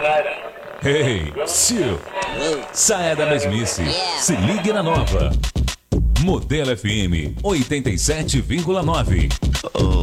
Hey, Sil, saia da mesmice, se ligue na nova. Modelo FM 87,9.